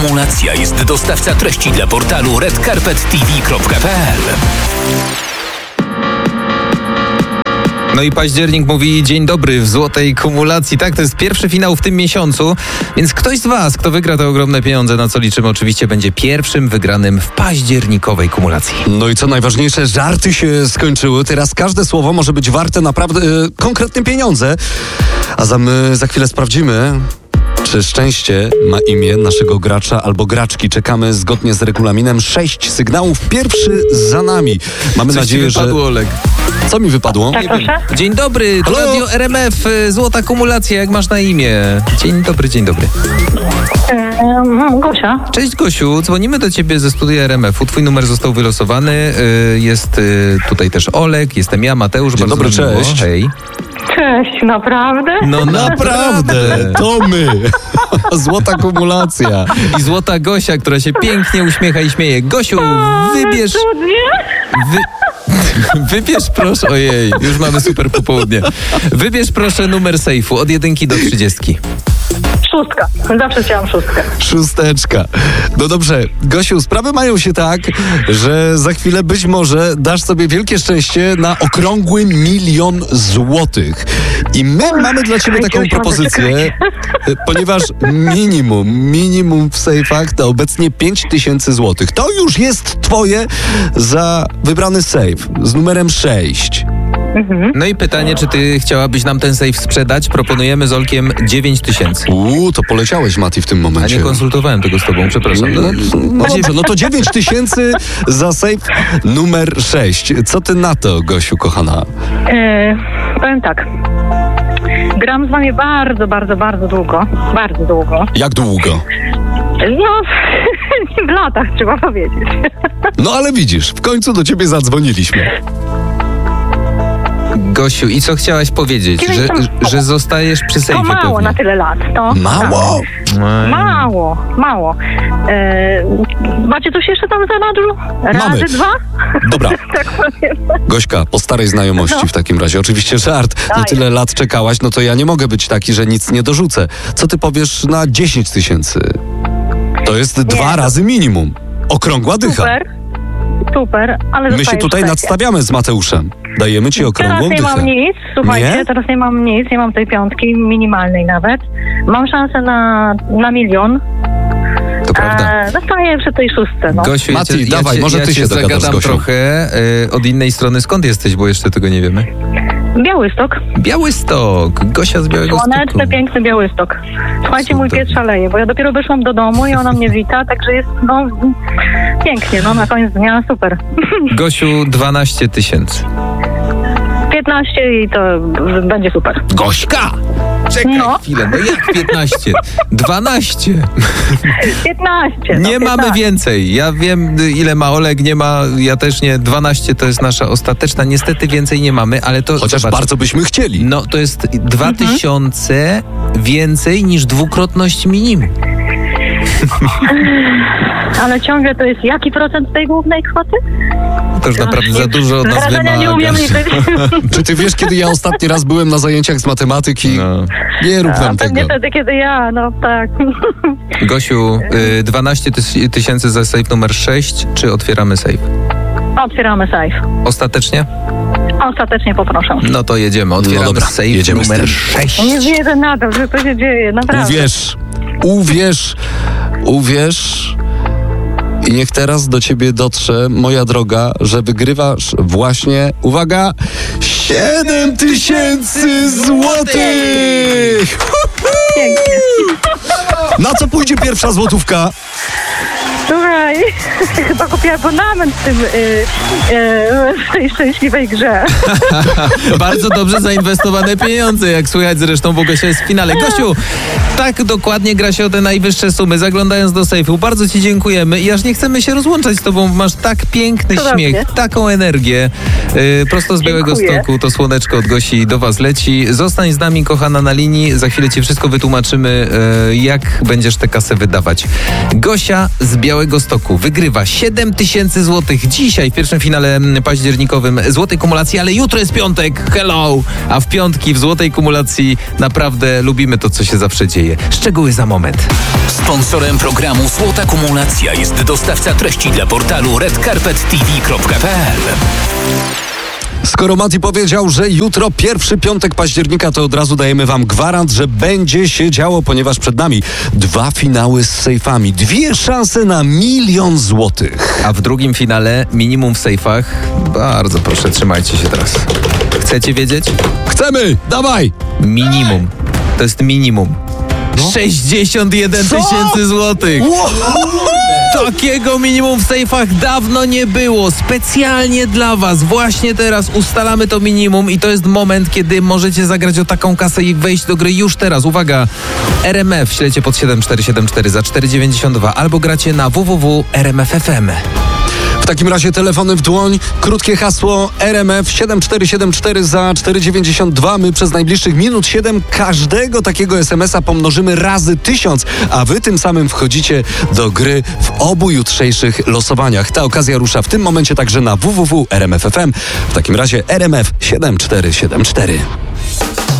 Kumulacja jest dostawca treści dla portalu redcarpettv.pl. No i październik mówi dzień dobry w złotej kumulacji. Tak, to jest pierwszy finał w tym miesiącu, więc ktoś z was, kto wygra te ogromne pieniądze, na co liczymy, oczywiście będzie pierwszym wygranym w październikowej kumulacji. No i co najważniejsze, żarty się skończyły. Teraz każde słowo może być warte naprawdę konkretne pieniądze. A my za chwilę sprawdzimy, czy szczęście ma imię naszego gracza albo graczki. Czekamy zgodnie z regulaminem 6 sygnałów. Pierwszy za nami. Mamy nadzieję, ci wypadło, że... Oleg? Co mi wypadło? Tak, proszę? Dzień dobry, to Halo? Radio RMF, złota kumulacja, jak masz na imię? Dzień dobry, dzień dobry. Gosia. Cześć Gosiu, dzwonimy do ciebie ze studia RMF-u. Twój numer został wylosowany. Jest tutaj też Olek, jestem ja, Mateusz. Dzień bardzo dobry, nam miło. cześć. Hej. Cześć, naprawdę? No Naprawdę, to my. Złota kumulacja. I złota Gosia, która się pięknie uśmiecha i śmieje. Gosiu, wybierz... Wybierz proszę... Ojej, już mamy super popołudnie. Wybierz proszę numer sejfu od 1 do 30. 6. Zawsze chciałam 6. 6. No dobrze, Gosiu, sprawy mają się tak, że za chwilę być może dasz sobie wielkie szczęście na okrągły 1 000 000 złotych. I my mamy dla ciebie taką propozycję, ponieważ minimum w sejfach to obecnie 5000 złotych. To już jest twoje za wybrany sejf z numerem 6. No i pytanie, czy ty chciałabyś nam ten sejf sprzedać? Proponujemy z Olkiem 9000. To poleciałeś, Mati, w tym A momencie. nie konsultowałem tego z tobą, przepraszam. No dobrze, no to 9000 za sejf numer 6. Co ty na to, Gosiu, kochana? Powiem tak. Gram z wami bardzo, bardzo, bardzo długo. Bardzo długo. Jak długo? No, w latach trzeba powiedzieć. No ale widzisz, w końcu do ciebie zadzwoniliśmy. Gosiu, i co chciałaś powiedzieć? Że zostajesz przy To sejfie mało pewnie. na tyle lat. To Mało? Mało. Macie coś jeszcze tam za nadru? Mamy. Razy 2? Dobra, Tak powiem. Gośka, po starej znajomości w takim razie. Oczywiście żart. No Daj. tyle lat czekałaś, no to ja nie mogę być taki, że nic nie dorzucę. Co ty powiesz na 10 000? To jest 2 razy minimum. Okrągła dycha. Super, ale My się zostaje tutaj w nadstawiamy z Mateuszem. Dajemy ci okrągłą Teraz nie dychę. mam nic, słuchajcie, Nie? teraz nie mam nic, nie mam tej 5, minimalnej nawet. Mam szansę na 1 000 000. To prawda. Zostaję przy tej 6. No. Gosiu, Mati, dawaj, może ty się dogadasz z zagadam Gosią. trochę od innej strony. Skąd jesteś, bo jeszcze tego nie wiemy? Białystok. Białystok. Gosia z Białegostoku. Słoneczny, piękny Białystok. Słuchajcie, mój Super. pies szaleje, bo ja dopiero wyszłam do domu i ona mnie wita, także jest, pięknie, na koniec dnia, super. Gosiu, 12 000. 15 i to będzie super. Gośka! Czekaj No. chwilę, no jak 15? 12. 15. Nie mamy więcej. Ja wiem, ile ma Oleg, nie ma, ja też nie. 12 to jest nasza ostateczna. Niestety więcej nie mamy, ale to... Chociaż zobacz, bardzo byśmy chcieli. No to jest 2000 więcej niż dwukrotność minimum. Ale ciągle to jest jaki procent tej głównej kwoty? To już naprawdę za dużo od nas Wrażenia nie umiem wymaga. liczyć. Czy ty wiesz, kiedy ja ostatni raz byłem na zajęciach z matematyki? No. Nie rób nam Pewnie tego. wtedy, kiedy ja, no tak. Gosiu, 12 000 za safe numer 6, czy otwieramy safe? Otwieramy safe. Ostatecznie? Ostatecznie poproszę. No to jedziemy, otwieramy dobra, safe jedziemy z numer tym. 6. Nie wierzę na to, że to się dzieje, naprawdę. Uwierz. I niech teraz do ciebie dotrze, moja droga, że wygrywasz właśnie, uwaga, 7000 złotych! Pięknie. Na co pójdzie pierwsza złotówka? Słuchaj, chyba kupię abonament w tej szczęśliwej grze. Bardzo dobrze zainwestowane pieniądze, jak słychać zresztą, bo Gosia jest w finale. Gosiu, tak dokładnie gra się o te najwyższe sumy, zaglądając do sejfu. Bardzo ci dziękujemy i aż nie chcemy się rozłączać z tobą. Masz tak piękny Cudownie. śmiech, taką energię. Prosto z Białegostoku to słoneczko od Gosi do was leci. Zostań z nami, kochana, na linii. Za chwilę ci wszystko wytłumaczymy, jak będziesz tę kasę wydawać. Gosia z Białegostoku. Białegostoku wygrywa 7000 zł dzisiaj w pierwszym finale październikowym złotej kumulacji, ale jutro jest piątek, hello! A w piątki w złotej kumulacji naprawdę lubimy to, co się zawsze dzieje. Szczegóły za moment. Sponsorem programu Złota Kumulacja jest dostawca treści dla portalu redcarpettv.pl. Skoro Mati powiedział, że jutro pierwszy piątek października, to od razu dajemy wam gwarant, że będzie się działo, ponieważ przed nami 2 finały z sejfami, 2 szanse na 1 000 000 złotych. A w drugim finale minimum w sejfach. Bardzo proszę, trzymajcie się teraz. Chcecie wiedzieć? Chcemy! Dawaj! Minimum. To jest minimum. 61 000 złotych. Takiego minimum w sejfach dawno nie było. Specjalnie dla was właśnie teraz ustalamy to minimum i to jest moment, kiedy możecie zagrać o taką kasę i wejść do gry już teraz. Uwaga, RMF śledźcie pod 7474 za 4,92 albo gracie na www.rmf.fm. W takim razie telefony w dłoń, krótkie hasło RMF 7474 za 4,92. My przez najbliższych minut 7 każdego takiego SMS-a pomnożymy razy 1000, a wy tym samym wchodzicie do gry w obu jutrzejszych losowaniach. Ta okazja rusza w tym momencie także na www.rmf.fm. W takim razie RMF 7474.